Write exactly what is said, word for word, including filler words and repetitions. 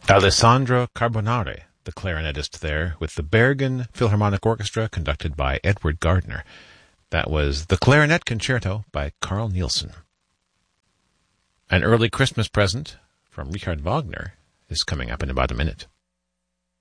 Alessandro Carbonari, the clarinetist there, with the Bergen Philharmonic Orchestra conducted by Edward Gardner. That was the Clarinet Concerto by Carl Nielsen. An early Christmas present from Richard Wagner is coming up in about a minute.